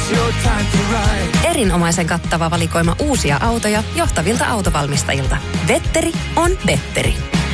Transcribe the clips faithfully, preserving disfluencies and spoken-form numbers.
Erinomaisen kattava valikoima uusia autoja johtavilta autovalmistajilta. Vetteri on Vetteri.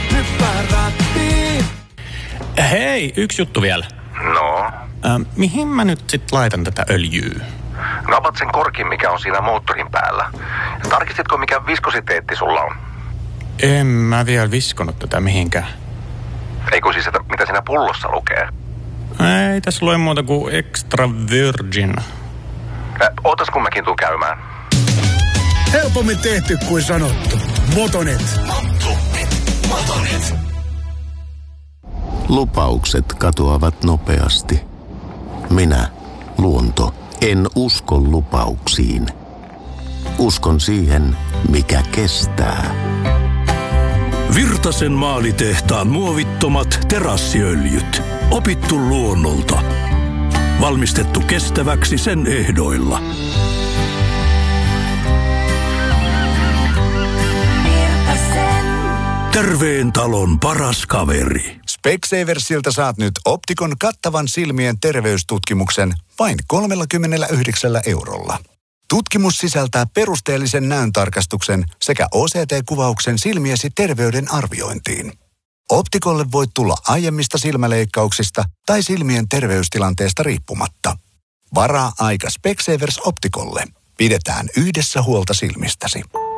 Hei, yksi juttu vielä. No? Äh, mihin mä nyt sit laitan tätä öljyä? No avat sen korkin, mikä on siinä moottorin päällä. Tarkistitko, mikä viskositeetti sulla on? En mä vielä viskonut tätä mihinkään. Eikö siis, että mitä siinä pullossa lukee? Ei tässä lue muuta kuin extra virgin. Äh, ootas kun mäkin tuun käymään. Helpommin tehty kuin sanottu. Motonet. Motonet. Motonet. Lupaukset katoavat nopeasti. Minä, luonto, en usko lupauksiin. Uskon siihen, mikä kestää. Virtasen maalitehtaan muovittomat terassiöljyt. Opittu luonnolta. Valmistettu kestäväksi sen ehdoilla. Virtasen. Terveen talon paras kaveri. Specsaversilta saat nyt Optikon kattavan silmien terveystutkimuksen vain kolmekymmentäyhdeksän eurolla. Tutkimus sisältää perusteellisen näöntarkastuksen sekä O C T-kuvauksen silmiesi terveyden arviointiin. Optikolle voit tulla aiemmista silmäleikkauksista tai silmien terveystilanteesta riippumatta. Varaa aika Specsavers Optikolle. Pidetään yhdessä huolta silmistäsi.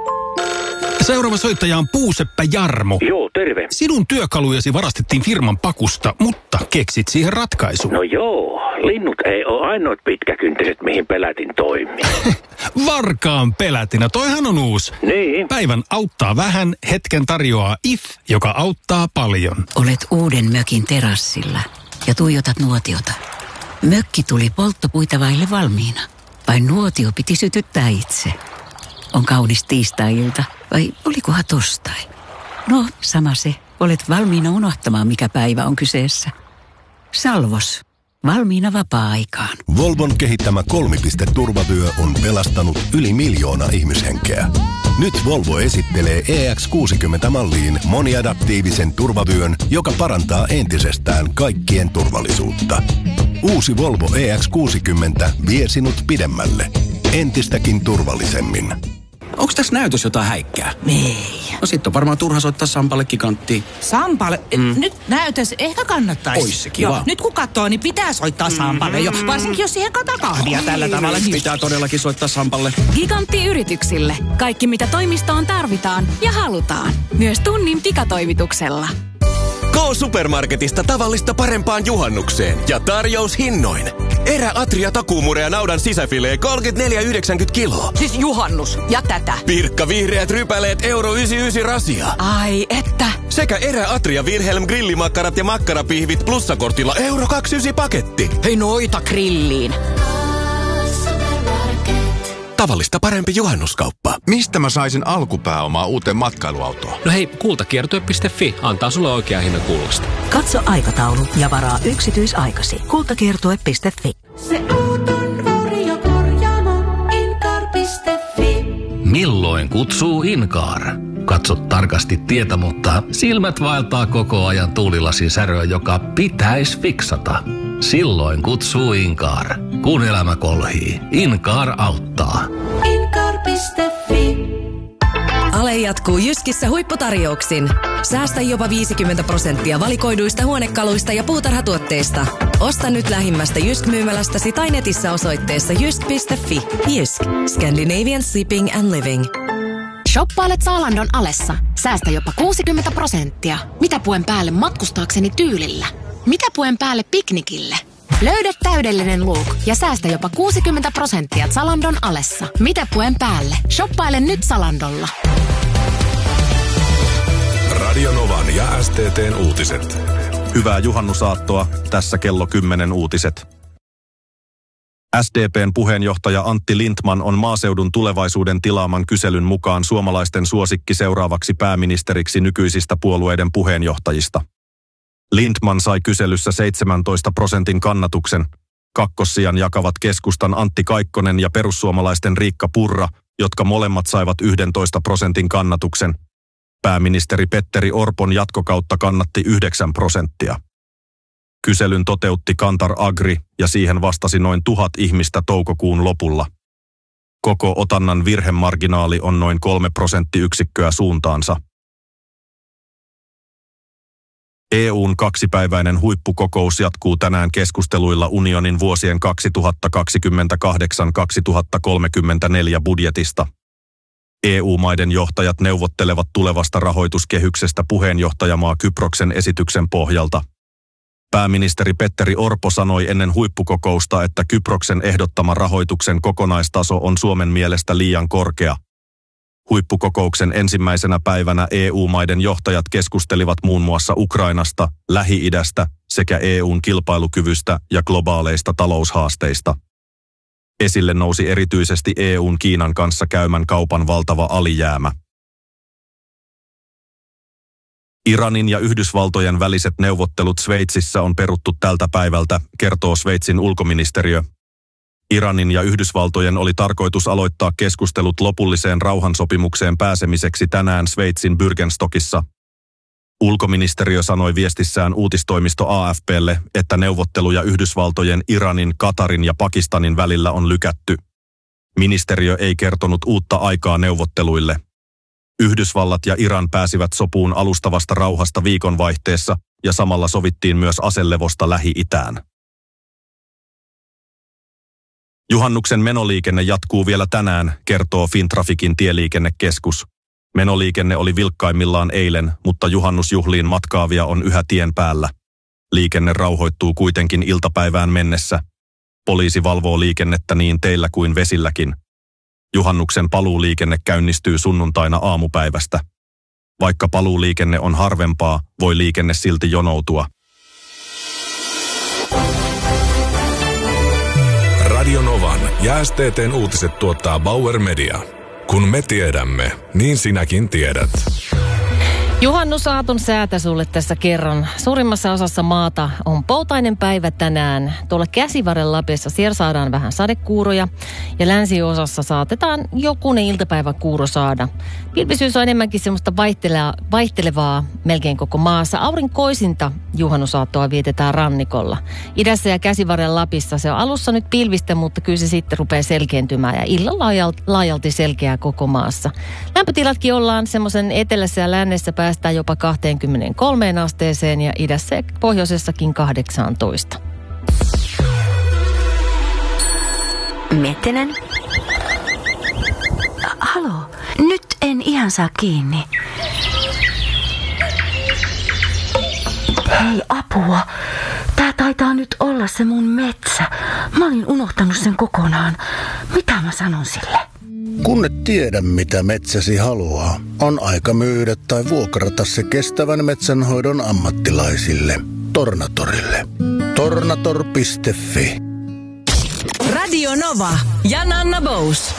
Seuraava soittaja on Puuseppä Jarmo. Joo, terve. Sinun työkalujasi varastettiin firman pakusta, mutta keksit siihen ratkaisun. No joo, linnut ei ole ainoat pitkäkyntiset, mihin pelätin toimii. Varkaan pelätinä, toihan on uusi. Niin. Päivän auttaa vähän, hetken tarjoaa I F, joka auttaa paljon. Olet uuden mökin terassilla ja tuijotat nuotiota. Mökki tuli polttopuita vaille valmiina. Vai nuotio piti sytyttää itse? On kaunis tiistai-ilta, vai olikohan torstai? No, sama se. Olet valmiina unohtamaan, mikä päivä on kyseessä. Salvos. Valmiina vapaa-aikaan. Volvon kehittämä kolmipiste-turvavyö on pelastanut yli miljoona ihmishenkeä. Nyt Volvo esittelee E X kuusikymmentä-malliin moniadaptiivisen turvavyön, joka parantaa entisestään kaikkien turvallisuutta. Uusi Volvo E X kuusikymmentä vie sinut pidemmälle. Entistäkin turvallisemmin. Onko tässä näytös jotain häikkää? Ei. No sit on varmaan turha soittaa Sampalle giganttiin. Sampalle? Mm. Nyt näytös ehkä kannattaisi. Ois se kiva. Joo, nyt kun katsoo, niin pitää soittaa Sampalle jo. Varsinkin jos siihen kataa kahvia mm. tällä tavalla. Niin... Pitää todellakin soittaa Sampalle. Gigantti-yrityksille. Kaikki mitä toimistoon tarvitaan ja halutaan. Myös tunnin pikatoimituksella. K-Supermarketista tavallista parempaan juhannukseen ja tarjoushinnoin. Erä Atria takuumurea naudan sisäfilee kolmekymmentäneljä yhdeksänkymmentä kiloa. Siis juhannus ja tätä. Pirkka vihreät rypäleet euro yhdeksänkymmentäyhdeksän rasia. Ai että. Sekä Erä Atria Wilhelm grillimakkarat ja makkarapihvit plussakortilla euro kaksikymmentäyhdeksän paketti. Hei noita grilliin. Tavallista parempi juhannuskauppa. Mistä mä saisin alkupääomaa uuteen matkailuautoon? No hei, kultakiertue piste fi antaa sulle oikea hinnan kullasta. Katso aikataulu ja varaa yksityisaikasi. kultakiertue piste fi. Se auton varjokorjaamo Incar piste fi. Milloin kutsuu Incar? Katso tarkasti tietä, mutta silmät vaeltaa koko ajan tuulilasin säröä, joka pitäisi fiksata. Silloin kutsuu Incar. Kun elämä kolhii, Incar auttaa. Incar piste fi. Ale jatkuu Jyskissä huipputarjouksin. Säästä jopa viisikymmentä prosenttia valikoiduista huonekaluista ja puutarhatuotteista. Osta nyt lähimmästä Jysk-myymälästäsi tai netissä osoitteessa jysk piste fi. Jysk. Scandinavian Sleeping and Living. Shoppailet Zalandon alessa. Säästä jopa kuusikymmentä prosenttia. Mitä puen päälle matkustaakseni tyylillä? Mitä puen päälle piknikille? Löydä täydellinen look ja säästä jopa kuusikymmentä prosenttia Zalandon alessa. Mitä puen päälle? Shoppaile nyt Zalandolla. Radio Novan ja S T T:n uutiset. Hyvää juhannusaattoa. Tässä kello kymmenen uutiset. S D P:n puheenjohtaja Antti Lindtman on maaseudun tulevaisuuden tilaaman kyselyn mukaan suomalaisten suosikki seuraavaksi pääministeriksi nykyisistä puolueiden puheenjohtajista. Lindtman sai kyselyssä seitsemäntoista prosentin kannatuksen. Kakkossijan jakavat keskustan Antti Kaikkonen ja perussuomalaisten Riikka Purra, jotka molemmat saivat yksitoista prosentin kannatuksen. Pääministeri Petteri Orpon jatkokautta kannatti yhdeksän prosenttia. Kyselyn toteutti Kantar Agri ja siihen vastasi noin tuhat ihmistä toukokuun lopulla. Koko otannan virhemarginaali on noin kolme prosenttiyksikköä suuntaansa. E U:n kaksipäiväinen huippukokous jatkuu tänään keskusteluilla unionin vuosien kaksituhattakaksikymmentäkahdeksan kaksituhattakolmekymmentäneljä budjetista. E U-maiden johtajat neuvottelevat tulevasta rahoituskehyksestä puheenjohtajamaa Kyproksen esityksen pohjalta. Pääministeri Petteri Orpo sanoi ennen huippukokousta, että Kyproksen ehdottama rahoituksen kokonaistaso on Suomen mielestä liian korkea. Huippukokouksen ensimmäisenä päivänä E U-maiden johtajat keskustelivat muun muassa Ukrainasta, Lähi-idästä sekä E U:n kilpailukyvystä ja globaaleista taloushaasteista. Esille nousi erityisesti E U:n Kiinan kanssa käymän kaupan valtava alijäämä. Iranin ja Yhdysvaltojen väliset neuvottelut Sveitsissä on peruttu tältä päivältä, kertoo Sveitsin ulkoministeriö. Iranin ja Yhdysvaltojen oli tarkoitus aloittaa keskustelut lopulliseen rauhansopimukseen pääsemiseksi tänään Sveitsin Bürgenstockissa. Ulkoministeriö sanoi viestissään uutistoimisto A F P:lle, että neuvotteluja Yhdysvaltojen, Iranin, Katarin ja Pakistanin välillä on lykätty. Ministeriö ei kertonut uutta aikaa neuvotteluille. Yhdysvallat ja Iran pääsivät sopuun alustavasta rauhasta viikonvaihteessa ja samalla sovittiin myös aselevosta Lähi-itään. Juhannuksen menoliikenne jatkuu vielä tänään, kertoo Fintrafikin tieliikennekeskus. Menoliikenne oli vilkkaimmillaan eilen, mutta juhannusjuhliin matkaavia on yhä tien päällä. Liikenne rauhoittuu kuitenkin iltapäivään mennessä. Poliisi valvoo liikennettä niin teillä kuin vesilläkin. Juhannuksen paluuliikenne käynnistyy sunnuntaina aamupäivästä. Vaikka paluuliikenne on harvempaa, voi liikenne silti jonoutua. Radio Novan ja S T T:n uutiset tuottaa Bauer Media. Kun me tiedämme, niin sinäkin tiedät. Juhannusaaton säätä sulle tässä kerron. Suurimmassa osassa maata on poutainen päivä tänään. Tuolla Käsivarren Lapissa siellä saadaan vähän sadekuuroja ja länsiosassa saatetaan jokunen iltapäiväkuuro saada. Pilvisyys on enemmänkin semmoista vaihtelevaa, vaihtelevaa melkein koko maassa. Aurinkoisinta juhannusaattoa vietetään rannikolla. Idässä ja Käsivarren Lapissa se on alussa nyt pilvistä, mutta kyllä se sitten rupeaa selkeentymään ja illalla laajalti selkeää koko maassa. Lämpötilatkin ollaan semmoisen etelässä ja lännessä päästään jopa kaksikymmentäkolme asteeseen ja idässä ja pohjoisessakin kahdeksantoista. Mettinen? Halo, nyt en ihan saa kiinni. Hei, apua. Tää taitaa nyt olla se mun metsä. Mä olin unohtanut sen kokonaan. Mitä mä sanon sille? Kun et tiedä, mitä metsäsi haluaa, on aika myydä tai vuokrata se kestävän metsänhoidon ammattilaisille. Tornatorille. tornator piste fi. Radio Nova ja Nanna Bous.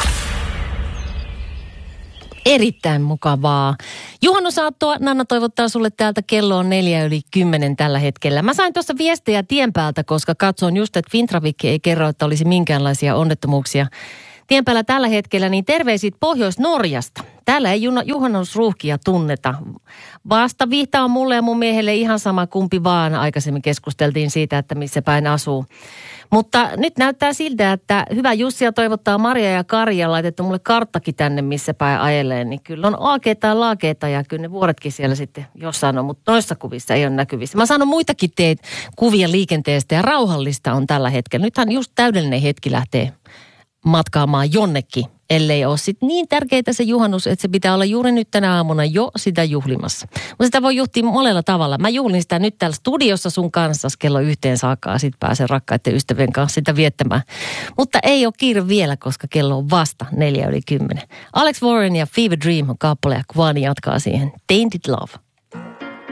Erittäin mukavaa. Juhannusaattoa Nanna toivottaa sulle täältä, kello on neljä yli kymmenen tällä hetkellä. Mä sain tuossa viestejä tien päältä, koska katsoin just, että Fintrafik ei kerro, että olisi minkäänlaisia onnettomuuksia tien päällä tällä hetkellä, niin terveisit Pohjois-Norjasta. Täällä ei juhannusruuhkia tunneta. Vasta vihta on mulle ja mun miehelle ihan sama kumpi vaan. Aikaisemmin keskusteltiin siitä, että missä päin asuu. Mutta nyt näyttää siltä, että hyvä Jussi ja toivottaa Maria ja Kari ja laitettu mulle karttakin tänne, missä päin ajelee. Niin kyllä on aakeita ja laakeita ja kyllä ne vuoretkin siellä sitten jossain on, mutta noissa kuvissa ei ole näkyvissä. Mä sanon muitakin teet kuvia liikenteestä ja rauhallista on tällä hetkellä. Nythän just täydellinen hetki lähtee matkaamaan jonnekin, ellei ole sitten niin tärkeää se juhannus, että se pitää olla juuri nyt tänä aamuna jo sitä juhlimassa. Mutta sitä voi juhtia monella tavalla. Mä juhlin sitä nyt täällä studiossa sun kanssa kello yhteen saakka ja sitten pääsen rakkaiden ystävien kanssa sitä viettämään. Mutta ei ole kiire vielä, koska kello on vasta neljä yli kymmenen. Alex Warren ja Fever Dream on kappale ja Kwani jatkaa siihen Tainted Love.